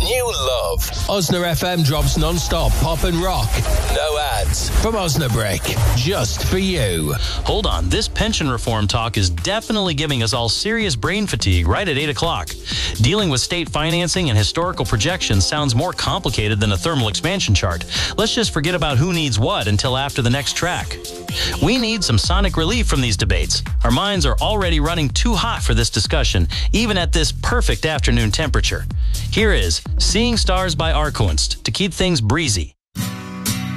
new love. Osna FM drops non-stop pop and rock. No ads. From Osnabrick. Just for you. Hold on. This pension reform talk is definitely giving us all serious brain fatigue right at 8 o'clock. Dealing with state financing and historical projections sounds more complicated than a thermal expansion chart. Let's just forget about who needs what until after the next track. We need some sonic relief from these debates. Our minds are already running too hot for this discussion, even at this perfect afternoon temperature. Here is Seeing Stars by Arquenst to keep things breezy.